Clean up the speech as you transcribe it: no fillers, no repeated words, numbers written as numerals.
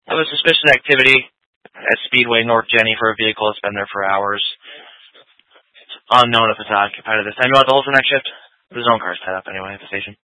There was suspicious activity at Speedway North Jenny for a vehicle that's been there for hours. Unknown if it's occupied at this time. You want to hold for next shift? There's no cars tied up anyway at the station.